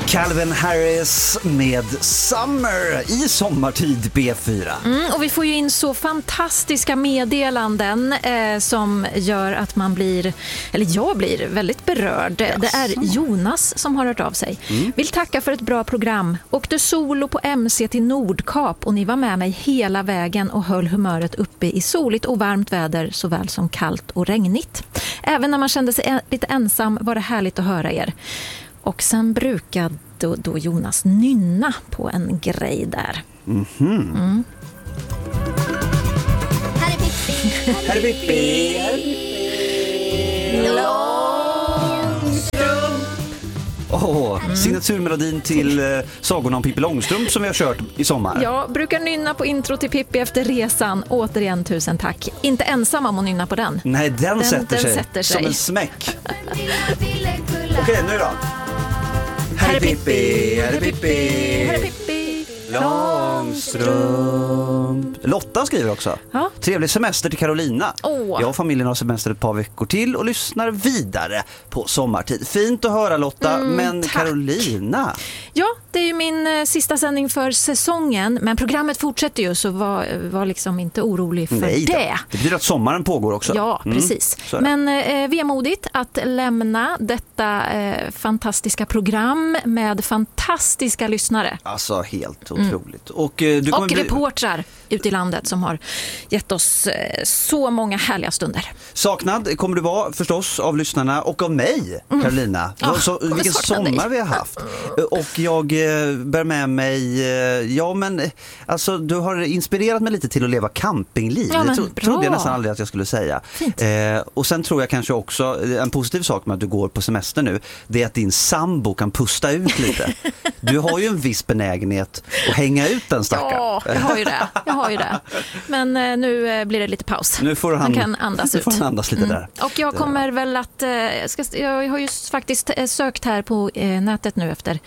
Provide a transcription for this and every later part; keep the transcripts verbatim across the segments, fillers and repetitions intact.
Calvin Harris med Summer i Sommartid B fyra. Mm, och vi får ju in så fantastiska meddelanden eh, som gör att man blir, eller jag blir väldigt berörd. Yes. Det är Jonas som har hört av sig. Mm. Vill tacka för ett bra program. Åkte solo på M C till Nordkap och ni var med mig hela vägen och höll humöret uppe i soligt och varmt väder såväl som kallt och regnigt. Även när man kände sig lite ensam var det härligt att höra er. Och sen brukade då, då Jonas nynna på en grej där. Mm-hmm. Mm. Här är Pippi. Här är Pippi. Åh, mm. signaturmelodin till eh, sagorna om Pippi Långstrump som vi har kört i sommar. Jag brukar nynna på intro till Pippi efter resan. Återigen tusen tack. Inte ensam om att nynna på den. Nej, den, den, sätter, den sig sätter sig som en smäck. Okej, okay, nu då. Här är Pippi, här är Pippi, här är Pippi Långstrump. Lotta skriver också. Ja? Trevlig semester till Carolina. Oh. Jag och familjen har semester ett par veckor till och lyssnar vidare på sommartid. Fint att höra Lotta, mm, men tack. Carolina. Ja, det är ju min eh, sista sändning för säsongen, men programmet fortsätter ju, så var, var liksom inte orolig för Nej, det. Det. Det betyder att sommaren pågår också. Ja, mm, precis. Men eh, vemodigt att lämna detta eh, fantastiska program med fantastiska lyssnare. Alltså helt otroligt. Mm. Och, eh, du kommer och bli... reportrar ute i landet som har gett oss eh, så många härliga stunder. Saknad kommer du vara förstås av lyssnarna och av mig, mm. Carolina. Ja, så, vilken sommar dig. Vi har haft. Och jag eh, bär med mig, eh, ja men alltså du har inspirerat mig lite till att leva campingliv. Ja, det tro, trodde jag nästan aldrig att jag skulle säga. Eh, och sen tror jag kanske också, en positiv sak med att du går på semester nu, det är att din sambo kan pusta ut lite. Du har ju en viss benägenhet att hänga ut den stackaren. Ja, jag har ju det. Jag har ju det. Men eh, nu eh, blir det lite paus. Nu får han, han kan andas nu ut. får han andas lite mm. där. Och jag kommer väl att, eh, ska, jag har ju faktiskt eh, sökt här på eh, nätet nu efter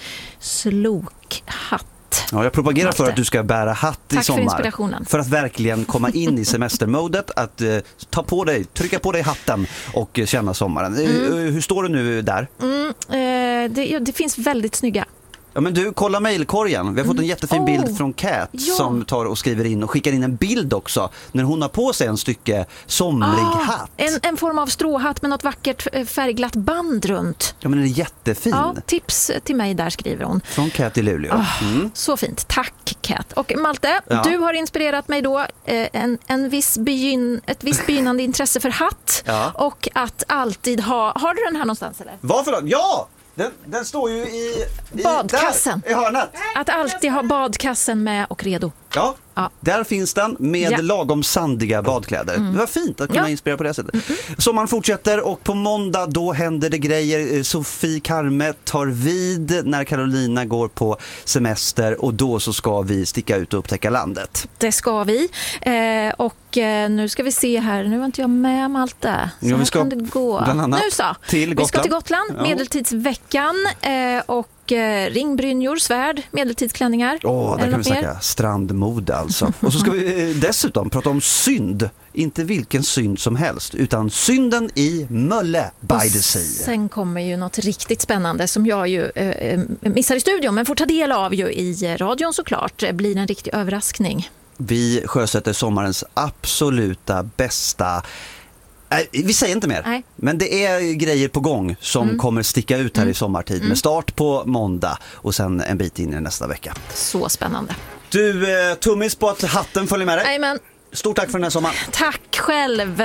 slokhatt. Ja, jag propagerar Malte. för att du ska bära hatt Tack i sommar. För inspirationen. För att verkligen komma in i semestermodet, att eh, ta på dig, trycka på dig hatten och eh, känna sommaren. Mm. Hur, hur står du nu där? Mm, eh, det, det finns väldigt snygga. Ja, men du, kolla mejlkorgen. Vi har fått en jättefin oh, bild från Kat ja. som tar och skriver in och skickar in en bild också när hon har på sig en stycke somrig ah, hatt. En, en form av stråhatt med något vackert färgglatt band runt. Ja, men den är jättefin. Ja, tips till mig där, skriver hon. Från Kat i Luleå. Oh, mm. Så fint. Tack, Kat. Och Malte, ja. du har inspirerat mig då eh, en, en viss begyn, ett visst begynnande intresse för hatt ja. och att alltid ha... Har du den här någonstans eller? Varför då? Ja! Den, den står ju i, i badkassen. Där, i hörnet. Att alltid ha badkassen med och redo. Ja, ja. Där finns den med ja. lagom sandiga badkläder. Mm. Det var fint att kunna ja. inspirera på det sättet. Mm-hmm. Sommaren fortsätter och på måndag då händer det grejer. Sofie Karme tar vid när Carolina går på semester och då så ska vi sticka ut och upptäcka landet. Det ska vi. Eh, och eh, nu ska vi se här. Nu var inte jag med Malte. Så ja, vi här ska kan det gå. Bland annat nu så. Till Gotland. Vi ska till Gotland, ja. medeltidsveckan eh, och ringbrynjor, svärd, medeltidsklänningar. Åh, oh, där kan vi snacka strandmode alltså. Och så ska vi dessutom prata om synd. Inte vilken synd som helst, utan synden i Mölle by the Sea. Sen kommer ju något riktigt spännande som jag ju eh, missar i studion, men får ta del av ju i radion såklart. Blir en riktig överraskning. Vi sjösätter sommarens absoluta bästa... Nej, vi säger inte mer. Nej. Men det är grejer på gång som mm. kommer sticka ut här mm. i sommartid mm. med start på måndag och sen en bit in i nästa vecka. Så spännande. Du, eh, tummis på att hatten följer med dig. Amen. Stort tack för den här sommaren. Tack själv.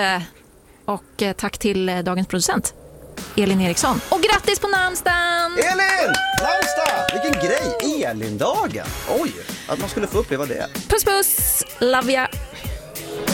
Och eh, tack till eh, dagens producent Elin Eriksson. Och grattis på namnsdagen! Elin! Namnsdag! Vilken grej! Elindagen! Oj, att man skulle få uppleva det. Puss puss! Love ya!